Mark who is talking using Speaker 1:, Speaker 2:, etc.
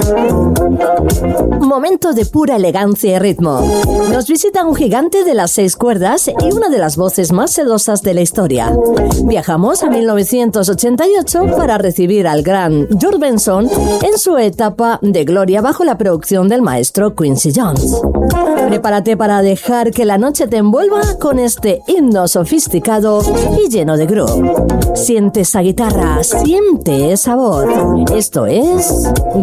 Speaker 1: Momento de pura elegancia y ritmo. Nos visita un gigante de las 6 cuerdas y una de las voces más sedosas de la historia. Viajamos a 1988 para recibir al gran George Benson en su etapa de gloria bajo la producción del maestro Quincy Jones. Prepárate para dejar que la noche te envuelva con este himno sofisticado y lleno de groove. Siente esa guitarra, siente esa voz. Esto es